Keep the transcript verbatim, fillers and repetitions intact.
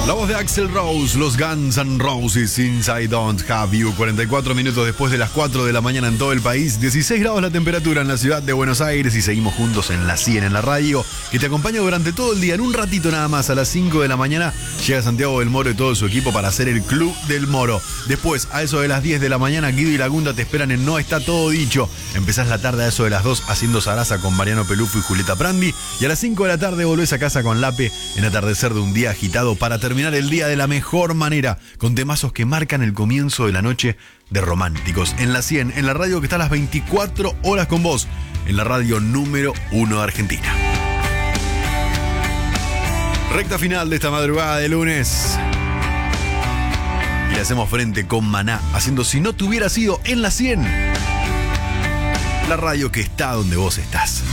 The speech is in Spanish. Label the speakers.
Speaker 1: La voz de Axl Rose, los Guns N' Roses, Since I Don't Have You. cuarenta y cuatro minutos después de las cuatro de la mañana en todo el país. dieciséis grados la temperatura en la ciudad de Buenos Aires. Y seguimos juntos en la cien, en la radio, que te acompaña durante todo el día. En un ratito nada más, a las cinco de la mañana, llega Santiago del Moro y todo su equipo para hacer el Club del Moro. Después, a eso de las diez de la mañana, Guido y Lagunda te esperan en No Está Todo Dicho. Empezás la tarde a eso de las dos haciendo zaraza con Mariano Pelufo y Julieta Prandi. Y a las cinco de la tarde volvés a casa con Lape en Atardecer de un Día Agitado para terminar el día de la mejor manera, con temazos que marcan el comienzo de la noche de románticos. En la cien, en la radio que está a las veinticuatro horas con vos, en la radio número uno de Argentina. Recta final de esta madrugada de lunes. Y le hacemos frente con Maná, haciendo Si No Te Hubiera Sido en la cien. La radio que está donde vos estás.